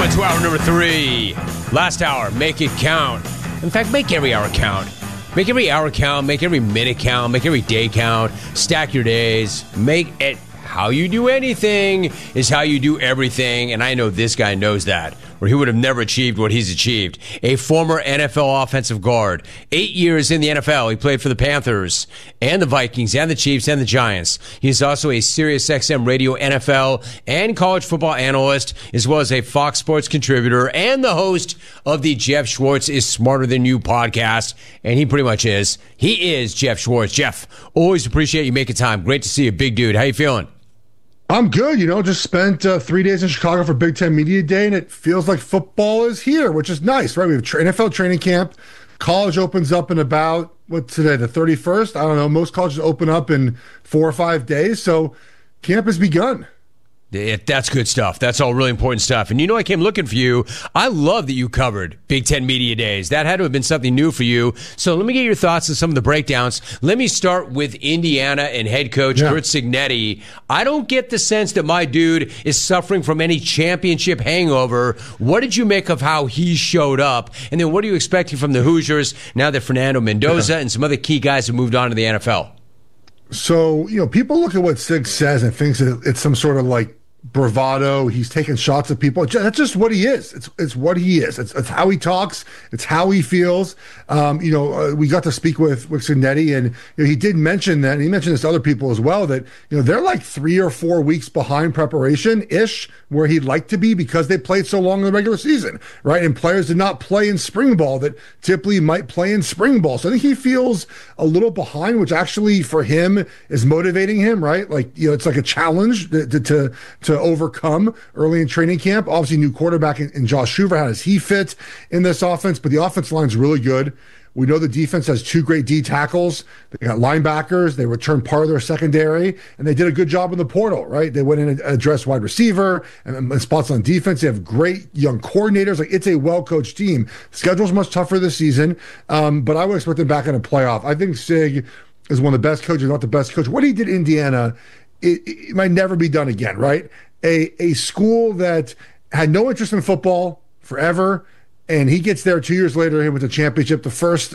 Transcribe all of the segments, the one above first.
on to hour number 3. Last hour, make it count. In fact, make every hour count. Make every hour count, make every minute count, make every day count. Stack your days. Make it how you do anything is how you do everything. And I know this guy knows that, or he would have never achieved what he's achieved. A former NFL offensive guard. 8 years in the NFL. He played for the Panthers and the Vikings and the Chiefs and the Giants. He's also a SiriusXM radio NFL and college football analyst, as well as a Fox Sports contributor and the host of the Jeff Schwartz is Smarter Than You podcast. And he pretty much is. He is Jeff Schwartz. Jeff, always appreciate you making time. Great to see you, big dude. How you feeling? I'm good. Just spent 3 days in Chicago for Big Ten Media Day, and it feels like football is here, which is nice, right? We have NFL training camp. College opens up in about, what's today, the 31st? I don't know. Most colleges open up in 4 or 5 days, so camp has begun. That's good stuff. That's all really important stuff. And I came looking for you. I love that you covered Big Ten Media Days. That had to have been something new for you. So let me get your thoughts on some of the breakdowns. Let me start with Indiana and head coach Curt Cignetti. I don't get the sense that my dude is suffering from any championship hangover. What did you make of how he showed up? And then what are you expecting from the Hoosiers now that Fernando Mendoza and some other key guys have moved on to the NFL? So, people look at what Sig says and thinks that it's some sort of like bravado. He's taking shots at people. That's just what he is. It's what he is. It's how he talks. It's how he feels. We got to speak with Cignetti, and he did mention that, and he mentioned this to other people as well, that they're like 3 or 4 weeks behind preparation ish where he'd like to be because they played so long in the regular season, right? And players did not play in spring ball that typically might play in spring ball. So I think he feels a little behind, which actually for him is motivating him, right? Like it's like a challenge to overcome early in training camp. Obviously, new quarterback in Josh Hoover. How does he fit in this offense? But the offense line's really good. We know the defense has 2 great D tackles. They got linebackers. They returned part of their secondary, and they did a good job in the portal, right? They went in and addressed wide receiver and spots on defense. They have great young coordinators. Like, it's a well-coached team. Schedule's much tougher this season, but I would expect them back in a playoff. I think Sig is one of the best coaches, not the best coach. What he did in Indiana, it might never be done again, right? A school that had no interest in football forever, and he gets there 2 years later. He wins a championship, the first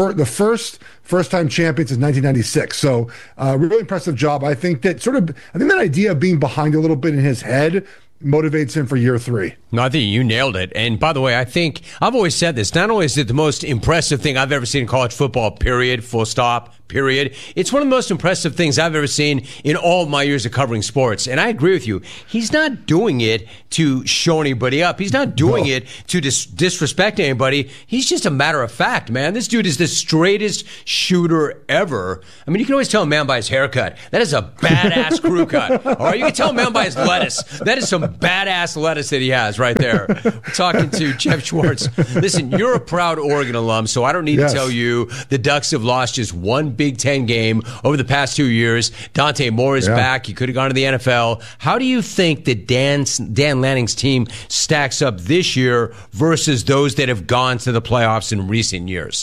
time champion since 1996. So, really impressive job. I think that idea of being behind a little bit in his head motivates him for year 3. No, I think you nailed it. And by the way, I think I've always said this. Not only is it the most impressive thing I've ever seen in college football, period, full stop, period. It's one of the most impressive things I've ever seen in all my years of covering sports. And I agree with you. He's not doing it to show anybody up. He's not doing it to disrespect anybody. He's just a matter of fact, man. This dude is the straightest shooter ever. I mean, you can always tell a man by his haircut. That is a badass crew cut. All right, you can tell a man by his lettuce. That is some badass lettuce that he has right there. We're talking to Jeff Schwartz. Listen, you're a proud Oregon alum, so I don't need to tell you the Ducks have lost just one Big Ten game over the past 2 years. Dante Moore is back. He could have gone to the NFL. How do you think that Dan Lanning's team stacks up this year versus those that have gone to the playoffs in recent years?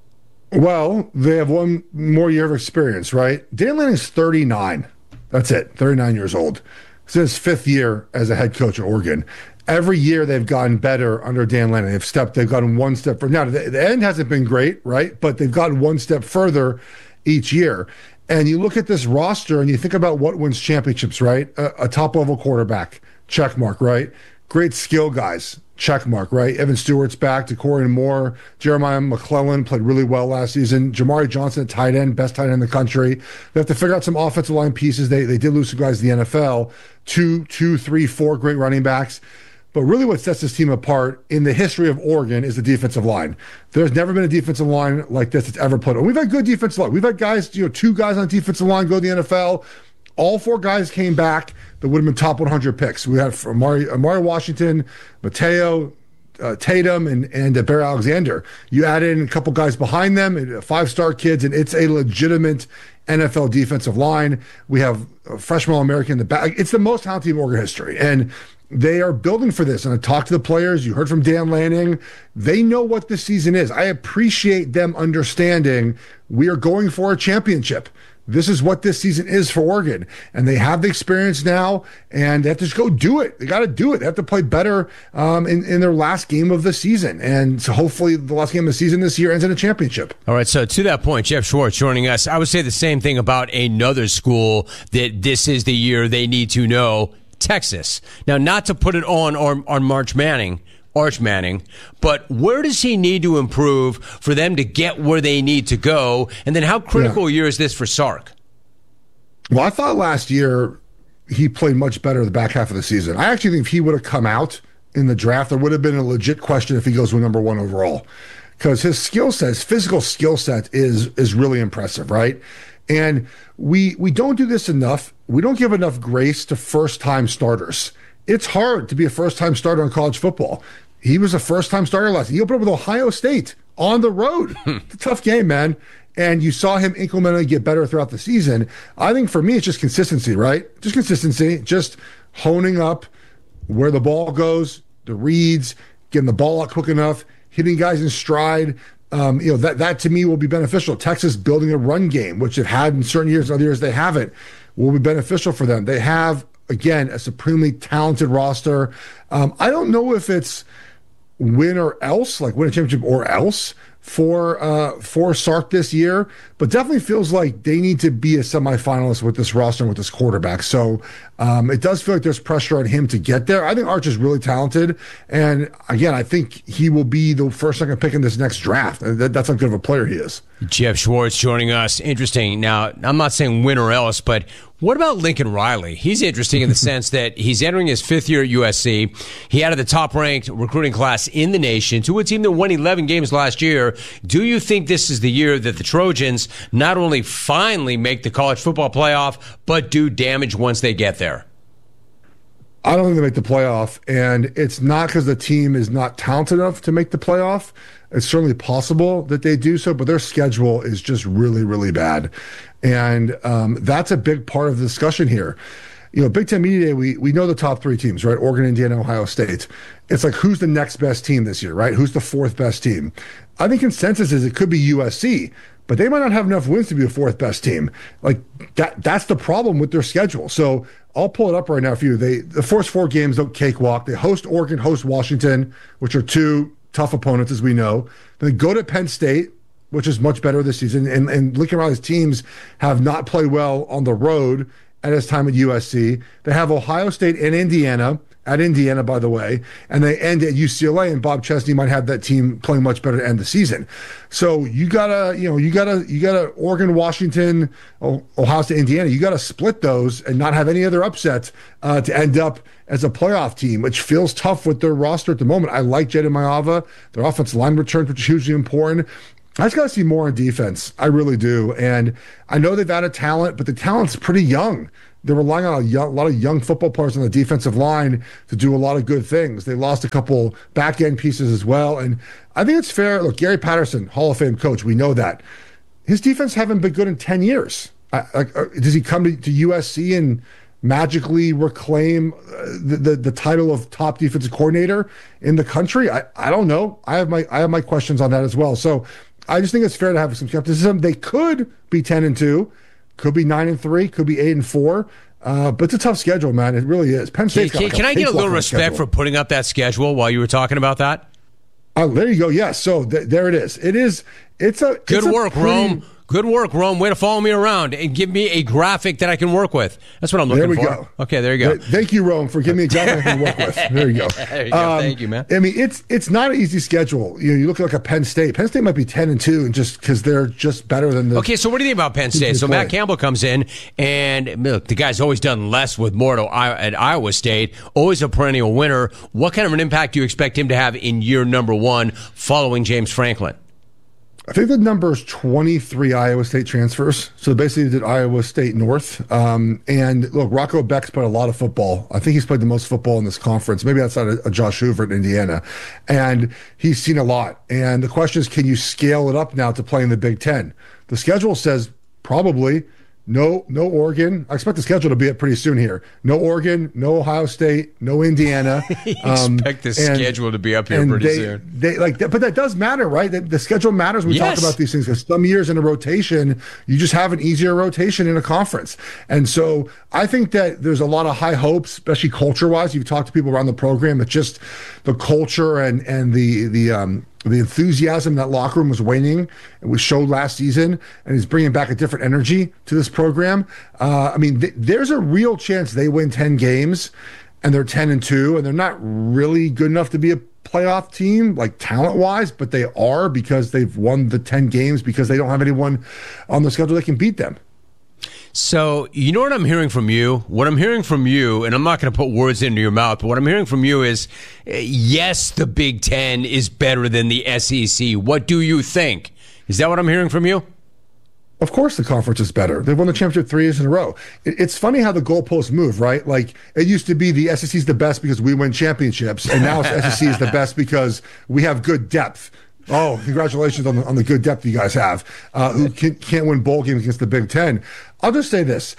Well, they have one more year of experience, right? Dan Lanning's 39. That's it, 39 years old. It's his 5th year as a head coach at Oregon. Every year they've gotten better under Dan Lanning. They've gotten one step further. Now, the end hasn't been great, right? But they've gotten one step further each year. And you look at this roster and you think about what wins championships, right? A top-level quarterback, check mark, right? Great skill guys, check mark, right? Evan Stewart's back, Decorian Moore, Jeremiah McClellan played really well last season. Jamari Johnson at tight end, best tight end in the country. They have to figure out some offensive line pieces. They did lose some guys in the NFL. 2, 3, 4 great running backs. But really what sets this team apart in the history of Oregon is the defensive line. There's never been a defensive line like this that's ever played. And we've had good defensive line. We've had guys, 2 guys on defensive line go to the NFL. All 4 guys came back that would have been top 100 picks. We had Amari Washington, Mateo, Tatum, and Bear Alexander. You add in a couple guys behind them, 5-star kids, and it's a legitimate NFL defensive line. We have a freshman All-American in the back. It's the most talented team in Oregon history. And they are building for this. And I talked to the players. You heard from Dan Lanning. They know what this season is. I appreciate them understanding we are going for a championship. this is what this season is for Oregon. And they have the experience now, and they have to just go do it. They got to do it. They have to play better in their last game of the season. And so hopefully the last game of the season this year ends in a championship. All right, so to that point, Jeff Schwartz joining us. I would say the same thing about another school that this is the year they need to know, Texas. Now, not to put it on Arch Manning, but where does he need to improve for them to get where they need to go? And then how critical a year is this for Sark? Well, I thought last year he played much better the back half of the season. I actually think if he would have come out in the draft, there would have been a legit question if he goes with number 1 overall. Because his skill set, his physical skill set is really impressive, right? And we don't do this enough. We don't give enough grace to first-time starters. It's hard to be a first-time starter in college football. He was a first-time starter last year. He opened up with Ohio State on the road. It's a tough game, man. And you saw him incrementally get better throughout the season. I think for me, it's just consistency, right? Just consistency, just honing up where the ball goes, the reads, getting the ball out quick enough, hitting guys in stride. That to me will be beneficial. Texas building a run game, which they've had in certain years, other years they haven't, will be beneficial for them. They have, again, a supremely talented roster. I don't know if it's win or else, like win a championship or else for Sark this year, but definitely feels like they need to be a semifinalist with this roster and with this quarterback. So it does feel like there's pressure on him to get there. I think Arch is really talented, and again, I think he will be the first second pick in this next draft. That's how good of a player he is. Jeff Schwartz joining us. Interesting. Now, I'm not saying win or else, but what about Lincoln Riley? He's interesting in the sense that he's entering his 5th year at USC. He had the top-ranked recruiting class in the nation to a team that won 11 games last year. Do you think this is the year that the Trojans not only finally make the college football playoff, but do damage once they get there? I don't think they make the playoff, and it's not because the team is not talented enough to make the playoff. It's certainly possible that they do so, but their schedule is just really, really bad. And that's a big part of the discussion here. Big Ten Media Day, we know the top 3 teams, right? Oregon, Indiana, Ohio State. It's like, who's the next best team this year, right? Who's the 4th best team? I think consensus is it could be USC, but they might not have enough wins to be the 4th best team. Like, that's the problem with their schedule. So I'll pull it up right now for you. The first 4 games don't cakewalk. They host Oregon, host Washington, which are 2 tough opponents, as we know. Then they go to Penn State, which is much better this season. And Lincoln Riley's teams have not played well on the road at his time at USC. They have Ohio State and Indiana, at Indiana, by the way, and they end at UCLA, and Bob Chesney might have that team playing much better to end the season. So you gotta Oregon, Washington, Ohio State, Indiana. You gotta split those and not have any other upsets to end up as a playoff team, which feels tough with their roster at the moment. I like Jedi Maiava, their offensive line returns, which is hugely important. I just got to see more on defense. I really do. And I know they've added talent, but the talent's pretty young. They're relying on a lot of young football players on the defensive line to do a lot of good things. They lost a couple back-end pieces as well. And I think it's fair. Look, Gary Patterson, Hall of Fame coach, we know that. His defense haven't been good in 10 years. Does he come to USC and magically reclaim the title of top defensive coordinator in the country? I don't know. I have my questions on that as well. So I just think it's fair to have some skepticism. They could be 10-2, could be 9-3, could be 8-4. But it's a tough schedule, man. It really is. Penn State's got Can I get a little respect for putting up that schedule while you were talking about that? Oh, there you go. Yes. So there it is. It's a good work, Rome. Good work, Rome. Way to follow me around and give me a graphic that I can work with. That's what I'm looking for. There we go. Okay, there you go. Thank you, Rome, for giving me a graphic I can work with. There you go. There you go. Thank you, man. I mean, it's not an easy schedule. You look at like a Penn State. Penn State might be 10-2, and just because they're just better than the. Okay, so what do you think about Penn State? So Matt Campbell comes in, and look, the guy's always done less with more at Iowa State. Always a perennial winner. What kind of an impact do you expect him to have in year number 1 following James Franklin? I think the number is 23 Iowa State transfers. So basically they did Iowa State North. And look, Rocco Beck's played a lot of football. I think he's played the most football in this conference, maybe outside of Josh Hoover in Indiana. And he's seen a lot. And the question is, can you scale it up now to play in the Big Ten? The schedule says probably No Oregon. I expect the schedule to be up pretty soon here. No Oregon, no Ohio State, no Indiana. Expect the schedule to be up here pretty soon. But that does matter, right? The schedule matters when we talk about these things, because some years in a rotation, you just have an easier rotation in a conference. And so I think that there's a lot of high hopes, especially culture-wise. You've talked to people around the program. It's just the culture and the enthusiasm in that locker room was waning. It was showed last season, and he's bringing back a different energy to this program. There's a real chance they win 10 games, and they're 10-2, and they're not really good enough to be a playoff team, like talent-wise, but they are, because they've won the 10 games because they don't have anyone on the schedule that can beat them. So, you know what I'm hearing from you? What I'm hearing from you, and I'm not going to put words into your mouth, but what I'm hearing from you is, yes, the Big Ten is better than the SEC. What do you think? Is that what I'm hearing from you? Of course the conference is better. They've won the championship 3 years in a row. It's funny how the goalposts move, right? Like, it used to be the SEC is the best because we win championships, and now SEC is the best because we have good depth. Oh, congratulations on the good depth you guys have, who can't win bowl games against the Big Ten. I'll just say this.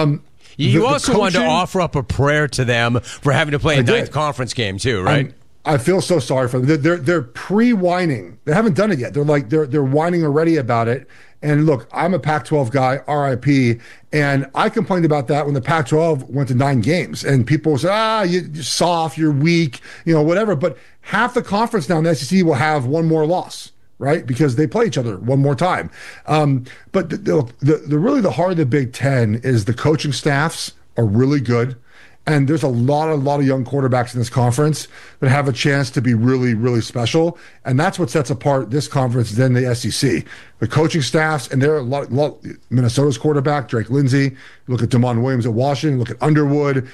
You also wanted to offer up a prayer to them for having to play a ninth conference game too, right? I feel so sorry for them. They're pre-whining. They haven't done it yet. They're whining already about it. And look, I'm a Pac-12 guy, RIP, and I complained about that when the Pac-12 went to 9 games, and people said, you're soft, you're weak, whatever. But half the conference now in the SEC will have one more loss, right? Because they play each other one more time. But the heart of the Big Ten is the coaching staffs are really good. And there's a lot of young quarterbacks in this conference that have a chance to be really, really special. And that's what sets apart this conference than the SEC. The coaching staffs, and there are a lot Minnesota's quarterback, Drake Lindsay. You look at Damon Williams at Washington. You look at Underwood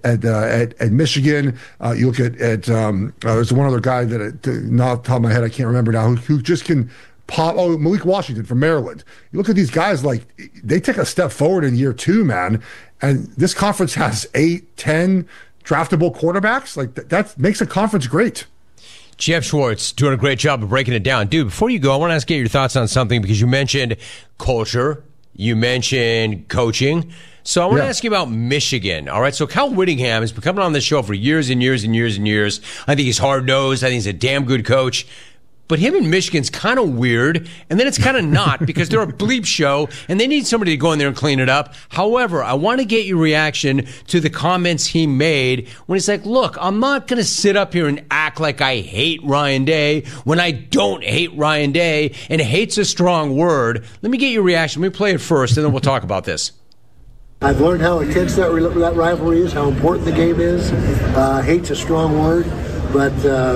at Michigan. You look at there's one other guy that, not off the top of my head, I can't remember now, who just can pop. Oh, Malik Washington from Maryland. You look at these guys, like, they take a step forward in year 2, man. And this conference has 8, 10 draftable quarterbacks. Like, that makes a conference great. Jeff Schwartz doing a great job of breaking it down. Dude, before you go, I want to get your thoughts on something, because you mentioned culture, you mentioned coaching. So I want to ask you about Michigan. All right, so Kyle Whittingham has been coming on this show for years and years and years and years. I think he's hard-nosed. I think he's a damn good coach. But him in Michigan's kind of weird, and then it's kind of not, because they're a bleep show, and they need somebody to go in there and clean it up. However, I want to get your reaction to the comments he made when he's like, look, I'm not going to sit up here and act like I hate Ryan Day when I don't hate Ryan Day, and hate's a strong word. Let me get your reaction. Let me play it first, and then we'll talk about this. I've learned how intense that rivalry is, how important the game is. Hate's a strong word, but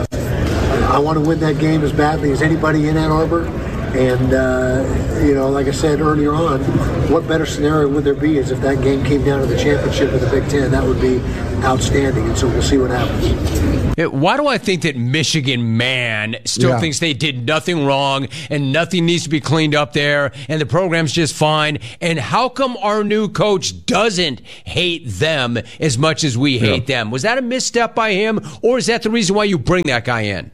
I want to win that game as badly as anybody in Ann Arbor. And, like I said earlier on, what better scenario would there be is if that game came down to the championship of the Big Ten. That would be outstanding. And so we'll see what happens. Why do I think that Michigan still thinks they did nothing wrong and nothing needs to be cleaned up there and the program's just fine? And how come our new coach doesn't hate them as much as we hate them? Was that a misstep by him, or is that the reason why you bring that guy in?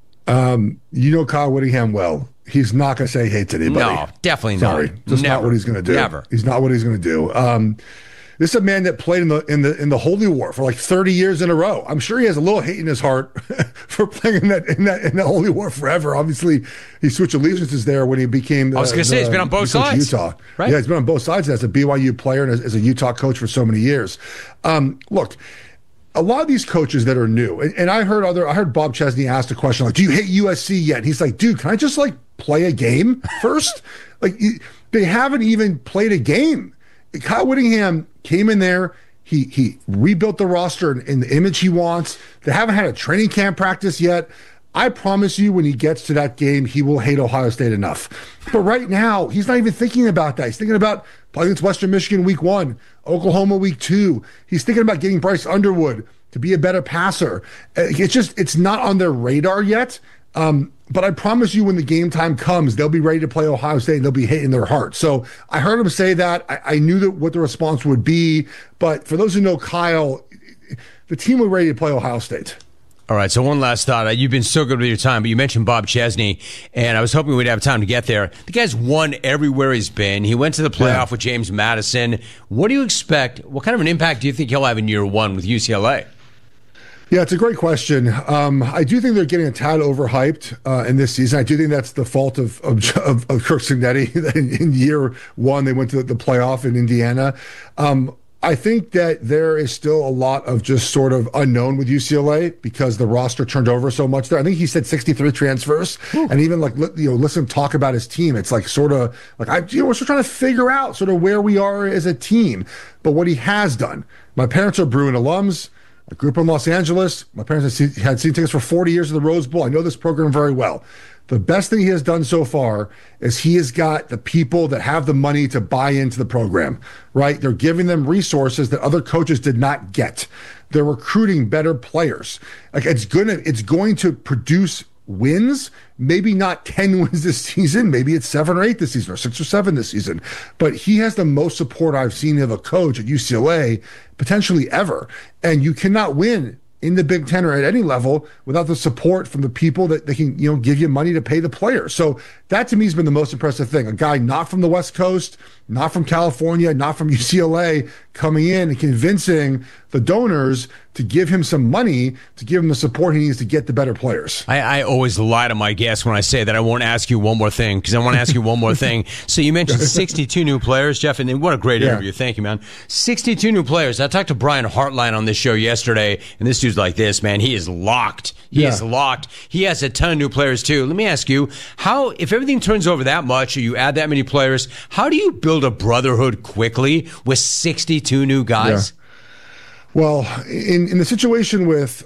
Kyle Whittingham well. He's not going to say he hates anybody. No, definitely not. Sorry, that's not what he's going to do. Never. He's not what he's going to do. This is a man that played in the Holy War for like 30 years in a row. I'm sure he has a little hate in his heart for playing in the Holy War forever. Obviously, he switched allegiances there when he became. I was going to say he's been on both sides. Utah, right? Yeah, he's been on both sides as a BYU player and as a Utah coach for so many years. Look. A lot of these coaches that are new, and I heard Bob Chesney ask a question like, "Do you hate USC yet?" And he's like, "Dude, can I just play a game first?" They haven't even played a game. Kyle Whittingham came in there. He rebuilt the roster in the image he wants. They haven't had a training camp practice yet. I promise you, when he gets to that game, he will hate Ohio State enough. But right now, he's not even thinking about that. He's thinking about playing against Western Michigan week 1, Oklahoma week 2. He's thinking about getting Bryce Underwood to be a better passer. It's not on their radar yet. But I promise you, when the game time comes, they'll be ready to play Ohio State, and they'll be hitting their heart. So I heard him say that. I knew what the response would be. But for those who know Kyle, the team was ready to play Ohio State. All right, so one last thought. You've been so good with your time, but you mentioned Bob Chesney, and I was hoping we'd have time to get there. The guy's won everywhere he's been. He went to the playoff with James Madison. What do you expect? What kind of an impact do you think he'll have in year one with UCLA? Yeah, it's a great question. I do think they're getting a tad overhyped in this season. I do think that's the fault of Kirk Cignetti. In year one, they went to the playoff in Indiana. I think that there is still a lot of just sort of unknown with UCLA because the roster turned over so much there. I think he said 63 transfers. And even listen talk about his team. It's like sort of like, we're still trying to figure out sort of where we are as a team. But what he has done, my parents are Bruin alums. I grew up in Los Angeles. My parents had season tickets for 40 years at the Rose Bowl. I know this program very well. The best thing he has done so far is he has got the people that have the money to buy into the program, right? They're giving them resources that other coaches did not get. They're recruiting better players. Like it's going to produce wins, maybe not 10 wins this season, maybe it's 7 or 8 this season or 6 or 7 this season, but he has the most support I've seen of a coach at UCLA potentially ever. And you cannot win in the Big Ten or at any level without the support from the people that they can, give you money to pay the players. So that to me has been the most impressive thing. A guy not from the West Coast, not from California, not from UCLA, coming in and convincing the donors to give him some money, to give him the support he needs to get the better players. I always lie to my guests when I say that I won't ask you one more thing, because I want to ask you one more thing. So you mentioned 62 new players, Jeff, and what a great interview. Thank you, man. 62 new players. I talked to Brian Hartline on this show yesterday, and this dude's like this, man. He is locked. He is locked. He has a ton of new players, too. Let me ask you, if everything turns over that much or you add that many players, how do you build a brotherhood quickly with 62 new guys? Yeah. Well, in the situation with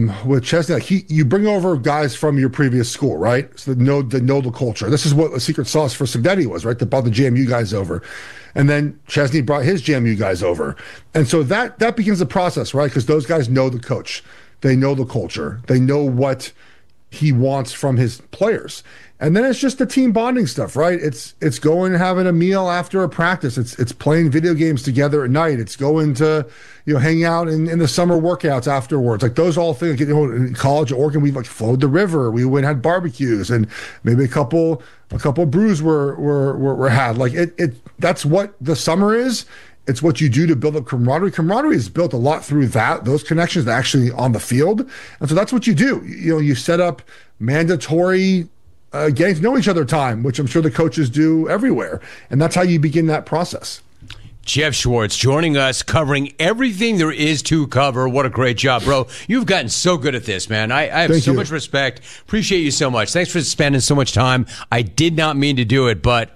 Chesney, you bring over guys from your previous school, right? So that know the culture. This is what the secret sauce for Cignetti was, right? That brought the JMU guys over. And then Chesney brought his JMU guys over. And so that begins the process, right? Because those guys know the coach. They know the culture. They know what he wants from his players. And then it's just the team bonding stuff, right? It's going and having a meal after a practice. It's playing video games together at night. It's going to, hang out in the summer workouts afterwards. Like those all things. In college at Oregon, we flowed the river. We went and had barbecues, and maybe a couple brews were had. Like that's what the summer is. It's what you do to build up camaraderie. Camaraderie is built a lot through those connections actually on the field. And so that's what you do. You set up mandatory getting to know each other time, which I'm sure the coaches do everywhere. And that's how you begin that process. Jeff Schwartz joining us, covering everything there is to cover. What a great job, bro. You've gotten so good at this, man. I have so much respect. Appreciate you so much. Thanks for spending so much time. I did not mean to do it, but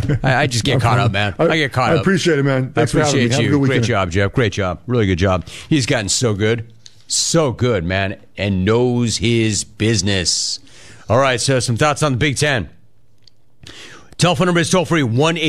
I just get caught up, man. I get caught up. I appreciate it, man. Thanks I appreciate for having me. you. Great job, Jeff. Great job. Really good job. He's gotten so good. So good, man. And knows his business. All right, so some thoughts on the Big Ten. Telephone number is toll-free,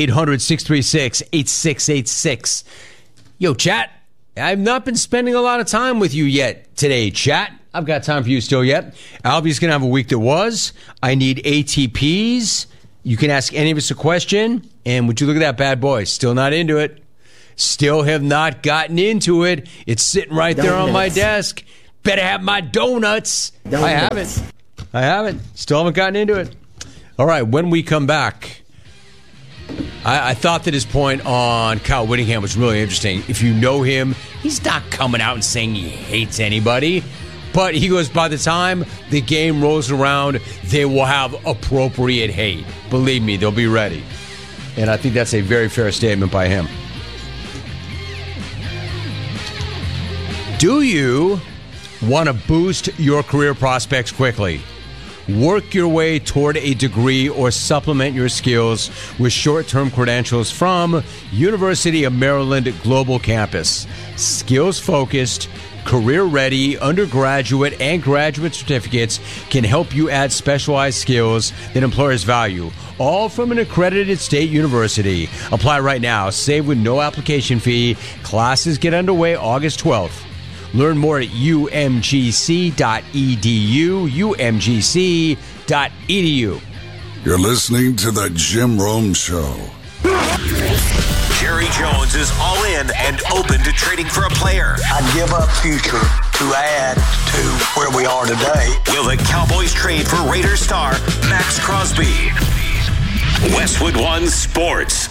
1-800-636-8686. Yo, chat, I've not been spending a lot of time with you yet today, chat. I've got time for you still yet. Albie's going to have a week that was. I need ATPs. You can ask any of us a question. And would you look at that bad boy? Still not into it. Still have not gotten into it. It's sitting right there on my desk. Better have my donuts. I haven't. Still haven't gotten into it. All right, when we come back, I thought that his point on Kyle Whittingham was really interesting. If you know him, he's not coming out and saying he hates anybody. But he goes, by the time the game rolls around, they will have appropriate hate. Believe me, they'll be ready. And I think that's a very fair statement by him. Do you want to boost your career prospects quickly? Work your way toward a degree or supplement your skills with short-term credentials from University of Maryland Global Campus. Skills-focused, career-ready undergraduate and graduate certificates can help you add specialized skills that employers value, all from an accredited state university. Apply right now. Save with no application fee. Classes get underway August 12th. Learn more at umgc.edu, umgc.edu. You're listening to The Jim Rome Show. Jerry Jones is all in and open to trading for a player. I'd give up future to add to where we are today. Will the Cowboys trade for Raiders star Max Crosby? Westwood One Sports.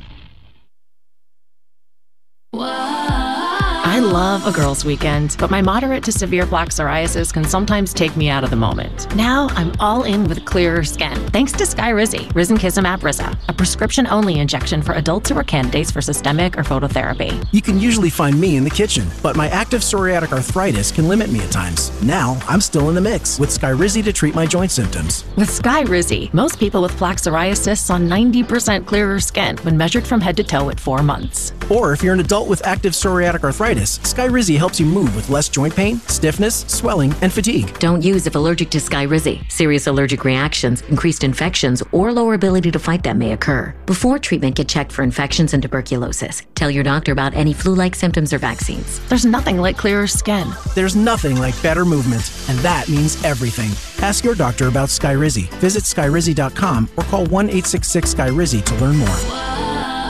I love a girls' weekend, but my moderate to severe plaque psoriasis can sometimes take me out of the moment. Now I'm all in with clearer skin, thanks to Skyrizi, Risankizumab Riza, a prescription-only injection for adults who are candidates for systemic or phototherapy. You can usually find me in the kitchen, but my active psoriatic arthritis can limit me at times. Now I'm still in the mix with Skyrizi to treat my joint symptoms. With Skyrizi, most people with plaque psoriasis saw 90% clearer skin when measured from head to toe at 4 months. Or if you're an adult with active psoriatic arthritis, Skyrizi helps you move with less joint pain, stiffness, swelling, and fatigue. Don't use if allergic to Skyrizi. Serious allergic reactions, increased infections, or lower ability to fight them may occur. Before treatment, get checked for infections and tuberculosis. Tell your doctor about any flu-like symptoms or vaccines. There's nothing like clearer skin. There's nothing like better movement, and that means everything. Ask your doctor about Skyrizi. Visit Skyrizi.com or call 1-866-SKYRIZI to learn more.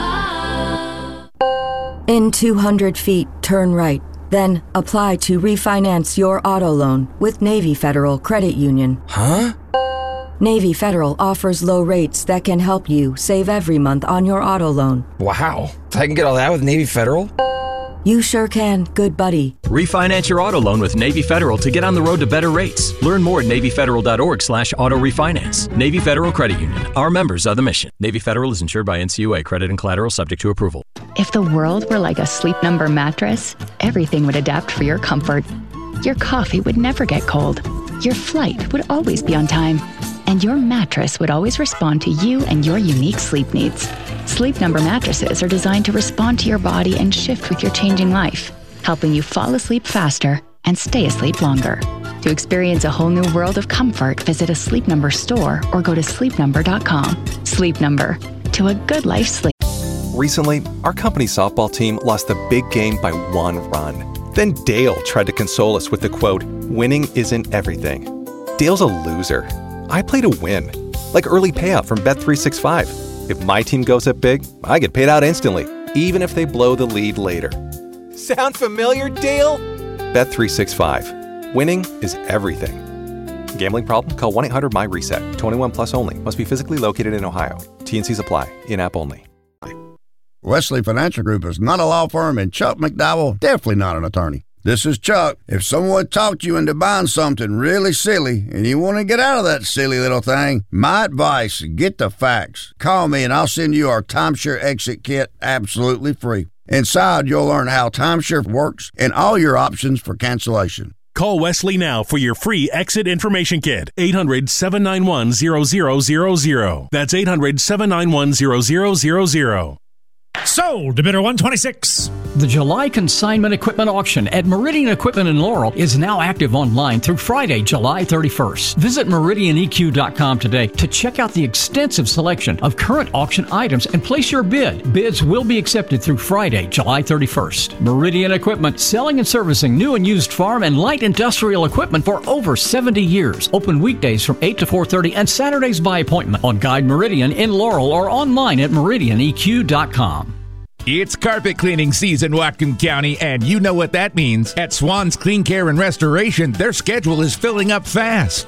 In 200 feet, turn right. Then apply to refinance your auto loan with Navy Federal Credit Union. Huh? Navy Federal offers low rates that can help you save every month on your auto loan. Wow. I can get all that with Navy Federal? You sure can, good buddy. Refinance your auto loan with Navy Federal to get on the road to better rates. Learn more at NavyFederal.org/auto refinance. Navy Federal Credit Union. Our members are the mission. Navy Federal is insured by NCUA. Credit and collateral subject to approval. If the world were like a Sleep Number mattress, everything would adapt for your comfort. Your coffee would never get cold. Your flight would always be on time. And your mattress would always respond to you and your unique sleep needs. Sleep Number mattresses are designed to respond to your body and shift with your changing life, helping you fall asleep faster and stay asleep longer. To experience a whole new world of comfort, visit a Sleep Number store or go to sleepnumber.com. Sleep Number, to a good life sleep. Recently, our company's softball team lost the big game by 1 run. Then Dale tried to console us with the quote, "Winning isn't everything." Dale's a loser. I play to win, like early payout from Bet365. If my team goes up big, I get paid out instantly, even if they blow the lead later. Sound familiar, Dale? Bet365. Winning is everything. Gambling problem? Call 1-800-MY-RESET. 21 plus only. Must be physically located in Ohio. T&Cs apply. In-app only. Wesley Financial Group is not a law firm, and Chuck McDowell definitely not an attorney. This is Chuck. If someone talked you into buying something really silly and you want to get out of that silly little thing, my advice, get the facts. Call me and I'll send you our timeshare exit kit absolutely free. Inside, you'll learn how timeshare works and all your options for cancellation. Call Wesley now for your free exit information kit. 800-791-0000. That's 800-791-0000. Sold to bidder 126. The July consignment equipment auction at Meridian Equipment in Laurel is now active online through Friday, July 31st. Visit meridianeq.com today to check out the extensive selection of current auction items and place your bid. Bids will be accepted through Friday, July 31st. Meridian Equipment, selling and servicing new and used farm and light industrial equipment for over 70 years. Open weekdays from 8 to 4:30 and Saturdays by appointment on Guide Meridian in Laurel or online at meridianeq.com. It's carpet cleaning season, Whatcom County, and you know what that means. At Swan's Clean Care and Restoration, their schedule is filling up fast.